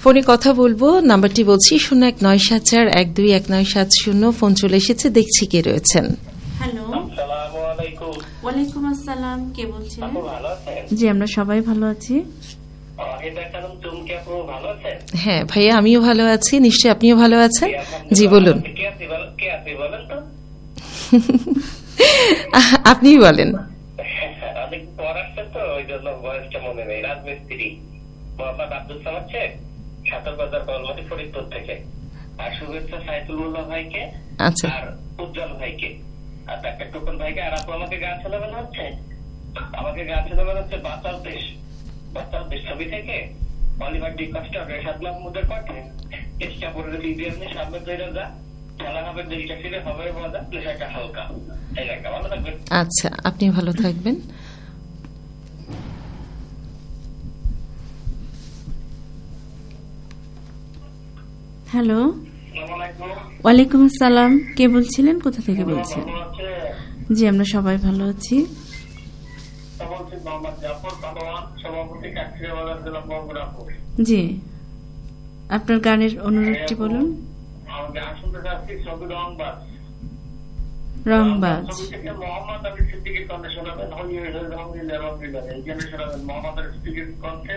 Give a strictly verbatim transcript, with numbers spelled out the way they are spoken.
ফোনে কথা বলবো। নাম্বারটি বলছি শূন্য এক নয় সাত চার এক দুই এক নয় সাত শূন্য। ফোন চলে এসেছে, দেখছি কে রয়েছেন। হ্যালো, আসসালামু আলাইকুম। ওয়ালাইকুম আসসালাম, কে বলছেন? আপু ভালো আছেন? জি, আমরা সবাই ভালো আছি। হ্যাঁ ভাইয়া, আমিও ভালো আছি, নিশ্চয়ই আপনিও ভালো আছেন। জি বলুন। আপনিই বলেন। অনেক পর আসছে তো ওই জন্য বয়সটা মনে নেই। রাজমিস্ত্রি মোহাম্মদ আব্দুল সামাদ শেখ, সাতর বাজার বলমতি ফরিদপুর থেকে। আর শুভেচ্ছা সাইফুল মোল্লা ভাইকে, আচ্ছা, আর উজ্জ্বল ভাইকে, আর একটা টুকন ভাইকে। আর আপু আমাকে গান শোনাবেন হচ্ছে, আমাকে গান শোনাবেন হচ্ছে বাঁচাও দেশ, বাঁচাও দেশ ছবি থেকে অলিভার ডি কস্টা রেশাদ মাহমুদের পাঠে চেষ্টা করে দিদি সামনে তৈরি যা খেলা হবে, দেশটা ফিরে হবে মজা, নেশাটা হালকা। এই একটা ভালো থাকবেন। আচ্ছা, আপনি ভালো থাকবেন। হ্যালো, ওয়ালাইকুম আসসালাম, কে বলছিলেন, কোথা থেকে বলছেন? জি, আমরা সবাই ভালো আছি। জি, আপনার গানের অনুরোধটি বলুন। রংবাজ। মোহাম্মদ আলী সিদ্দিকীর কণ্ঠে শোনাবেন।